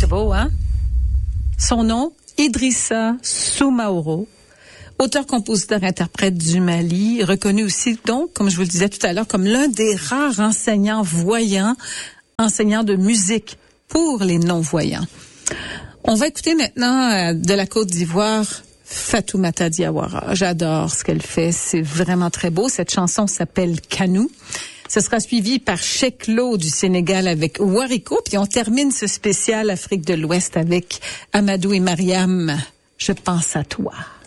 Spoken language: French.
beau, hein? Son nom, Idrissa Soumaoro, auteur, compositeur, interprète du Mali, reconnu aussi, donc, comme je vous le disais tout à l'heure, comme l'un des rares enseignants voyants, enseignants de musique pour les non-voyants. On va écouter maintenant de la Côte d'Ivoire Fatoumata Diawara. J'adore ce qu'elle fait, c'est vraiment très beau. Cette chanson s'appelle Kanou. Ce sera suivi par Cheklo du Sénégal avec Wariko, puis on termine ce spécial Afrique de l'Ouest avec Amadou et Mariam. Je pense à toi.